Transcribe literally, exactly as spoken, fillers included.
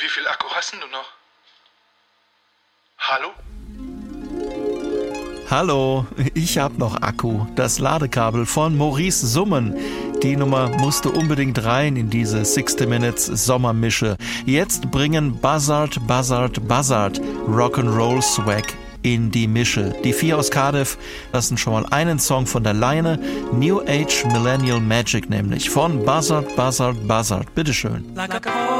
Wie viel Akku hast denn du noch? Hallo? Hallo, ich hab noch Akku. Das Ladekabel von Maurice Summen. Die Nummer musste unbedingt rein in diese sixty Minutes Sommermische. Jetzt bringen Buzzard, Buzzard, Buzzard Rock'n'Roll Swag in die Mische. Die vier aus Cardiff lassen schon mal einen Song von der Leine. New Age Millennial Magic nämlich. Von Buzzard, Buzzard, Buzzard. Bitteschön.